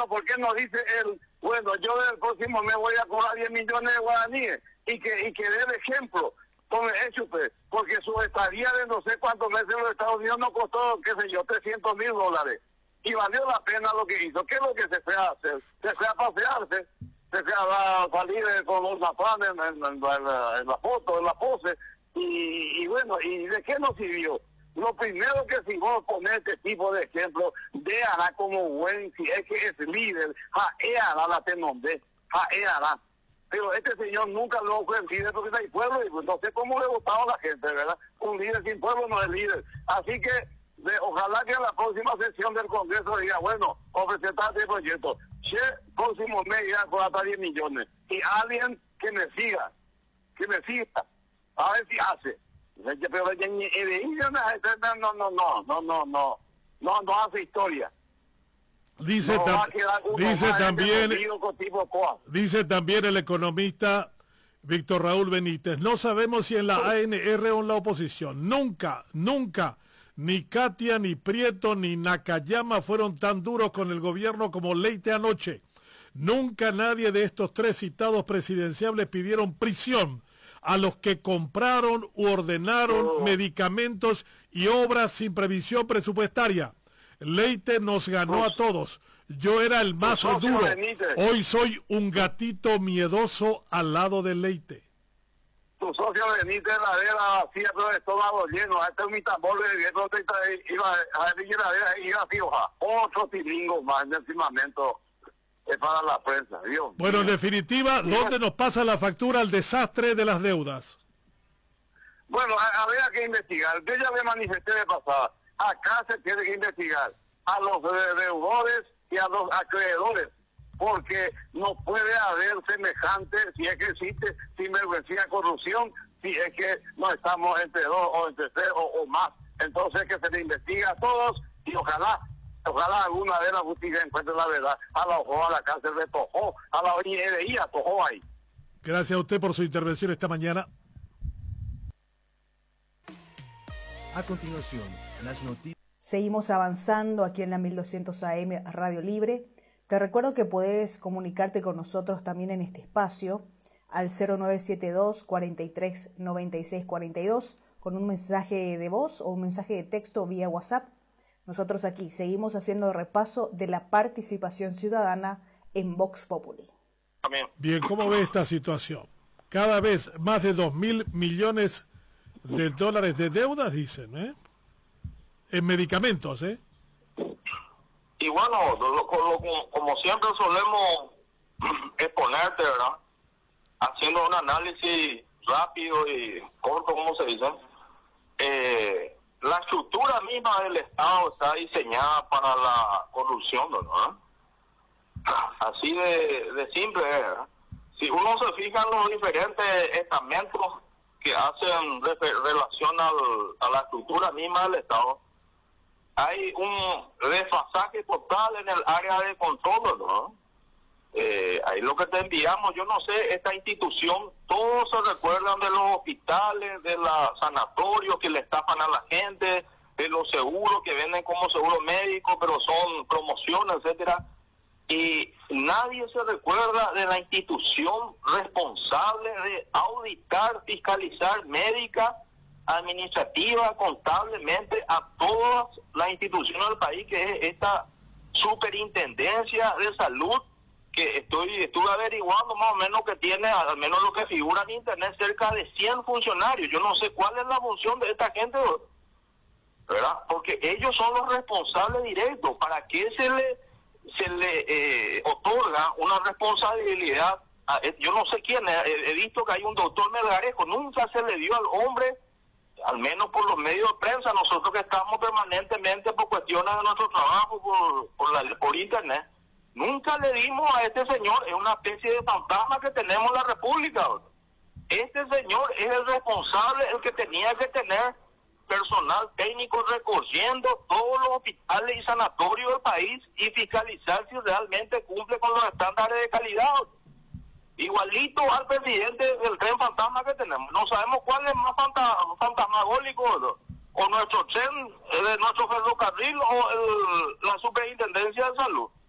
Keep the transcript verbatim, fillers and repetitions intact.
Bueno, ¿por qué no dice él, bueno, yo del próximo mes voy a cobrar diez millones de guaraníes y que, y que dé el ejemplo con el hecho, pues, porque su estadía de no sé cuántos meses en los Estados Unidos no costó, qué sé yo, trescientos mil dólares. Y valió la pena lo que hizo. ¿Qué es lo que se fue a hacer? Se fue a pasearse, se fue a salir con los zapanes en, en, en, en, la, en la foto, en la pose. Y, y bueno, ¿y de qué nos sirvió? Lo primero que si vos pones este tipo de ejemplo, de hará como buen, si es que es líder, jae hará la te nombré, jae hará. Pero este señor nunca lo fue el líder porque no hay pueblo y pues no sé cómo le votaba a la gente, ¿verdad? Un líder sin pueblo no es líder. Así que de, ojalá que en la próxima sesión del Congreso diga, bueno, o presentar este proyecto, che, próximo mes ya con hasta diez millones. Y alguien que me siga, que me siga, a ver si hace. Pero no, no, no, no, no, no, no, no, no hace historia. Dice, no tam dice también dice también el economista Víctor Raúl Benítez, no sabemos si en la A N R o en la oposición, nunca, nunca, ni Katia, ni Prieto, ni Nakayama fueron tan duros con el gobierno como Leite anoche. Nunca nadie de estos tres citados presidenciables pidieron prisión a los que compraron u ordenaron oh. medicamentos y obras sin previsión presupuestaria. Leite nos ganó a todos. Yo era el más duro. Hoy soy un gatito miedoso al lado de Leite. Tu socio Benítez la de la vacía, pero de estómago lleno. Este es mi tambor de viento. Iba a decir la iba a fioja. Otro tilingo más en el firmamento. Es para la prensa, Dios. Bueno, en definitiva, ¿dónde nos pasa la factura al desastre de las deudas? Bueno, habría que investigar. Yo ya me manifesté de pasada. Acá se tiene que investigar a los deudores y a los acreedores, porque no puede haber semejante, si es que existe, sinvergüenza, corrupción, si es que no estamos entre dos o entre tres o, o más. Entonces que se le investiga a todos y ojalá Ojalá alguna vez la justicia encuentre la verdad. A la ojo, a la cárcel de Tojó, a la O I R I, a Tojó ahí. Gracias a usted por su intervención esta mañana. A continuación, las noticias. Seguimos avanzando aquí en la mil doscientos A M Radio Libre. Te recuerdo que puedes comunicarte con nosotros también en este espacio al cero nueve siete dos, cuatro tres, nueve seis cuatro dos con un mensaje de voz o un mensaje de texto vía WhatsApp. Nosotros aquí seguimos haciendo repaso de la participación ciudadana en Vox Populi. Bien, ¿cómo ve esta situación? Cada vez más de dos mil millones de dólares de deudas, dicen, ¿eh? En medicamentos, ¿eh? Y bueno, lo, lo, como, como siempre solemos exponerte, ¿verdad? Haciendo un análisis rápido y corto, como se dice, eh... la estructura misma del Estado está diseñada para la corrupción, ¿no? Así de, de simple, ¿verdad? Si uno se fija en los diferentes estamentos que hacen relación al, a la estructura misma del Estado, hay un desfasaje total en el área de control, ¿no? Eh, ahí lo que te enviamos, yo no sé, esta institución, todos se recuerdan de los hospitales, de los sanatorios que le estafan a la gente, de los seguros que venden como seguro médico, pero son promociones, etcétera. Y nadie se recuerda de la institución responsable de auditar, fiscalizar médica, administrativa, contablemente a todas las instituciones del país, que es esta superintendencia de salud, que estoy estuve averiguando más o menos que tiene, al menos lo que figura en internet, cerca de cien funcionarios. Yo no sé cuál es la función de esta gente, ¿verdad? Porque ellos son los responsables directos. ¿Para qué se le se le eh, otorga una responsabilidad? A, yo no sé quién, he, he visto que hay un doctor Melgarejo, nunca se le dio al hombre, al menos por los medios de prensa, nosotros que estamos permanentemente por cuestiones de nuestro trabajo, por, por, la, por internet, nunca le dimos a este señor, es una especie de fantasma que tenemos en la República. Este señor es el responsable, el que tenía que tener personal técnico recorriendo todos los hospitales y sanatorios del país y fiscalizar si realmente cumple con los estándares de calidad. Igualito al presidente del tren fantasma que tenemos. No sabemos cuál es más fantasmagólico, o nuestro tren, de nuestro ferrocarril, o el, la superintendencia de salud.